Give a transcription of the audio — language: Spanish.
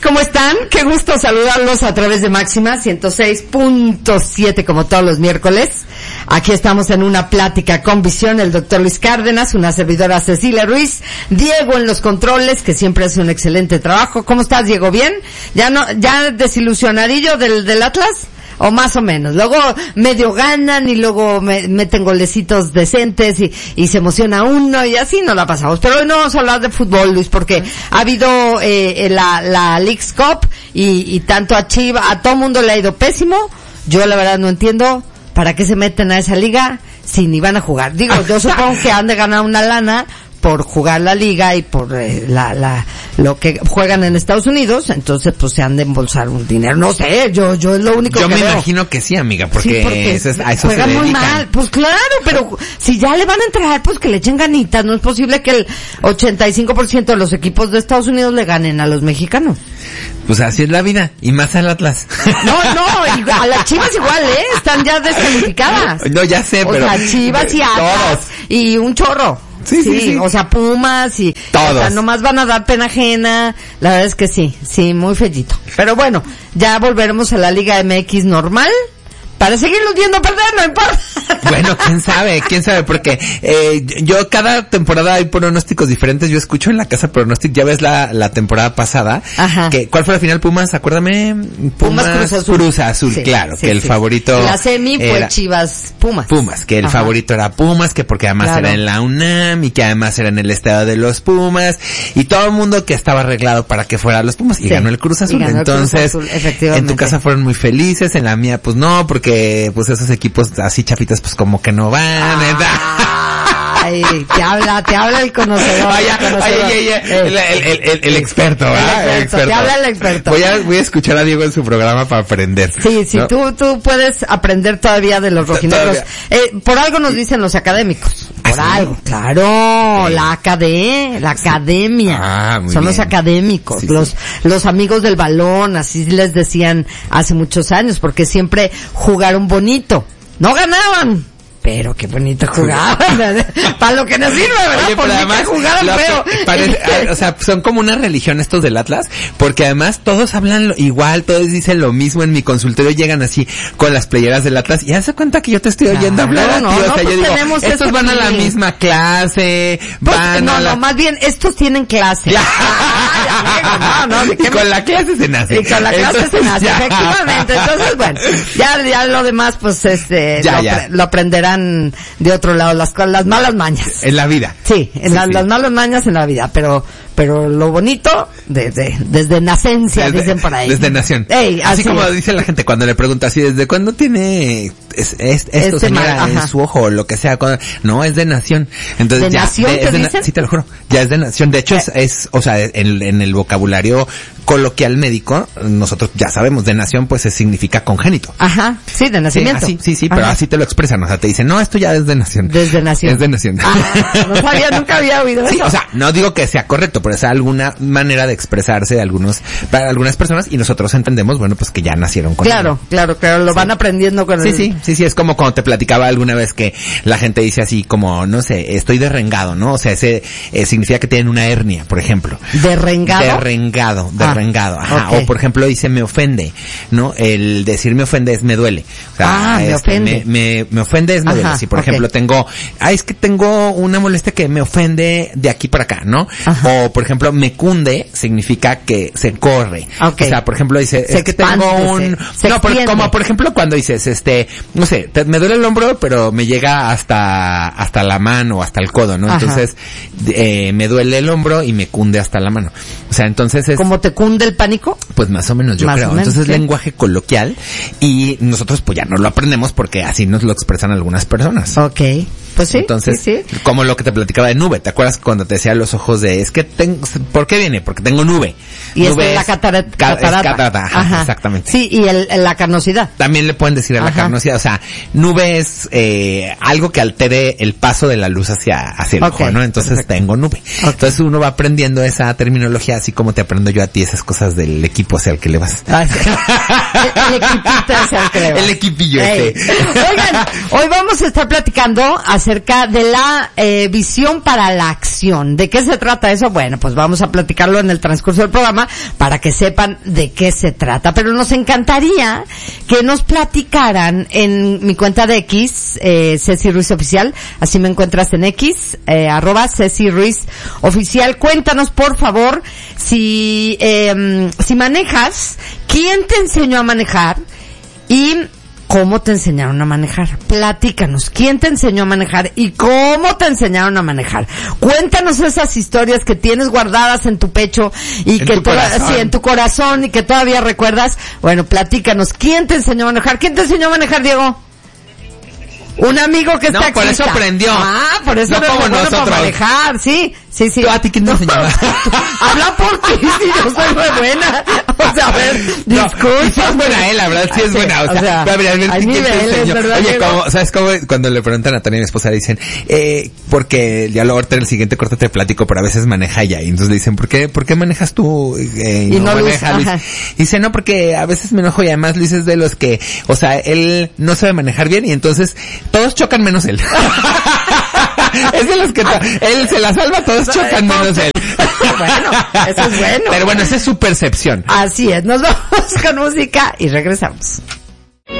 ¿Cómo están? Qué gusto saludarlos a través de Máxima 106.7 como todos los miércoles. Aquí estamos en una plática con visión, el doctor Luis Cárdenas, una servidora Cecilia Ruiz, Diego en los controles, que siempre hace un excelente trabajo. ¿Cómo estás, Diego? ¿Bien? ¿Ya desilusionadillo del Atlas? O más o menos. Luego medio ganan y luego meten golecitos decentes y se emociona uno y así no la pasamos. Pero hoy no vamos a hablar de fútbol, Luis, porque ha habido la Leagues Cup y tanto a Chivas, a todo mundo le ha ido pésimo. Yo la verdad no entiendo para qué se meten a esa liga si ni van a jugar. Digo, yo supongo que han de ganar una lana por jugar la liga y por lo que juegan en Estados Unidos, entonces pues se han de embolsar un dinero, no sé, yo es lo único que veo. Yo me imagino que sí, amiga, porque eso juegan muy mal, pues claro, pero si ya le van a entrar, pues que le echen ganitas, no es posible que el 85% de los equipos de Estados Unidos le ganen a los mexicanos. Pues así es la vida, y más al Atlas. No, a las Chivas igual, están ya descalificadas. No, ya sé, pero... O sea, Chivas y Atlas, y un chorro. Sí, o sea, Pumas y... Todos. O sea, nomás van a dar pena ajena. La verdad es que sí, muy fellito. Pero bueno, ya volveremos a la Liga MX normal para seguirlos viendo perder, no importa. Bueno, quién sabe, porque yo cada temporada hay pronósticos diferentes. Yo escucho en la casa pronóstico, ya ves la temporada pasada. Ajá. ¿Cuál fue la final? Pumas, acuérdame. Pumas Cruz Azul. Sí, claro, que el favorito... La semi fue Chivas Pumas. Que el favorito era Pumas, que porque además era en la UNAM y que además era en el estado de los Pumas y todo el mundo que estaba arreglado para que fuera los Pumas y ganó el Cruz Azul. Entonces, en tu casa fueron muy felices, en la mía pues no, porque pues esos equipos así chafitas pues como que no van. Ay, te habla el conocedor. El experto, ¿verdad? El experto. Te habla el experto. Voy a escuchar a Diego en su programa para aprender. Sí, ¿no? tú puedes aprender todavía de los rojinegros. Por algo nos dicen los académicos. Por algo. Claro, la academia. Son bien. Los académicos, los amigos del balón, así les decían hace muchos años, porque siempre jugaron bonito. No ganaban, pero qué bonito jugaban. Para lo que nos sirve, ¿verdad? Oye, por además, que jugaran feo. O sea, son como una religión estos del Atlas, porque además todos hablan igual, todos dicen lo mismo. En mi consultorio llegan así con las playeras del Atlas y hace cuenta que yo te estoy oyendo hablar a ti. O sea, yo digo, estos van a la misma clase, más bien, estos tienen clase. Y con la clase se nace. Efectivamente. Entonces, bueno, ya lo demás, pues, lo aprenderán de otro lado, las malas mañas. En la vida. Sí, las malas mañas en la vida, pero lo bonito desde nacencia, dicen por ahí. Desde nación. Así como dice la gente cuando le pregunta así, ¿desde cuándo tiene esto, señora, en su ojo o lo que sea? No, es de nación. Entonces, ¿De nación te dicen? Sí, te lo juro. Ya es de nación. De hecho, o sea, en el vocabulario coloquial médico, nosotros ya sabemos, de nación pues significa congénito. Ajá, sí, de nacimiento. Sí, pero así te lo expresan, o sea, te dicen, no, esto ya es de nación. Desde nación. Es de nación. No sabía, nunca había oído eso. O sea, no digo que sea correcto, pero es alguna manera de expresarse para algunas personas y nosotros entendemos, bueno, pues que ya nacieron con Claro, lo van aprendiendo con Sí, es como cuando te platicaba alguna vez que la gente dice así como, no sé, estoy derrengado, ¿no? O sea, ese significa que tienen una hernia, por ejemplo. ¿Derrengado? Derrengado, ajá. Okay. O por ejemplo dice me ofende, ¿no? El decir me ofende es me duele. O sea, me ofende. Me ofende es me duele. Si por ejemplo es que tengo una molestia que me ofende de aquí para acá, ¿no? Ajá. O por ejemplo me cunde significa que se corre. Okay. O sea, por ejemplo dice, es que tengo como por ejemplo cuando dices, no sé, me duele el hombro, pero me llega hasta la mano o hasta el codo, ¿no? Ajá. Entonces, me duele el hombro y me cunde hasta la mano. O sea, entonces es... ¿Cómo te cunde el pánico? Pues más o menos, yo creo. Entonces es lenguaje coloquial y nosotros pues ya no lo aprendemos porque así nos lo expresan algunas personas. Okay. Pues sí. Entonces, sí. Como lo que te platicaba de nube, ¿te acuerdas cuando te decía los ojos de, ¿por qué viene? Porque tengo nube. Y nube es la catarata. Ajá, exactamente. Sí, y la carnosidad. También le pueden decir a la carnosidad, o sea, nube es algo que altere el paso de la luz hacia el ojo, ¿no? Entonces tengo nube. Okay. Entonces uno va aprendiendo esa terminología así como te aprendo yo a ti esas cosas del equipo hacia el que le vas. El equipito hacia el que le vas. El equipillo Oigan, hoy vamos a estar platicando acerca de la visión parallax. educación. ¿De qué se trata eso? Bueno, pues vamos a platicarlo en el transcurso del programa para que sepan de qué se trata. Pero nos encantaría que nos platicaran en mi cuenta de X, Ceci Ruiz Oficial, así me encuentras en X, @Ceci Ruiz Oficial. Cuéntanos, por favor, si manejas, ¿quién te enseñó a manejar? Y ¿cómo te enseñaron a manejar? Platícanos, ¿quién te enseñó a manejar y cómo te enseñaron a manejar? Cuéntanos esas historias que tienes guardadas en tu pecho y que en tu corazón y que todavía recuerdas. Bueno, platícanos, ¿quién te enseñó a manejar? ¿Quién te enseñó a manejar, Diego? Un amigo que está por eso aprendió. Por eso no como nosotros. Para manejar, sí. ¿Tú a ti quién te enseñó? Habla por ti, si yo soy muy buena. O sea, a ver, disculpa. Es buena, la verdad sí es buena. O sea, hay niveles, ¿verdad? Oye, ¿sabes cómo? Cuando le preguntan a Tania, mi esposa, dicen, porque ya luego ahorita en el siguiente corte te platico, pero a veces maneja ella. Y entonces le dicen, ¿por qué manejas tú? Y no maneja Luis. Y dice, no, porque a veces me enojo y además Luis es de los que, o sea, él no sabe manejar bien y entonces todos chocan menos él. Es de los que él se la salva, todos chocan menos él. Bueno, eso es bueno. Pero bueno, esa es su percepción. Así es, nos vamos con música y regresamos.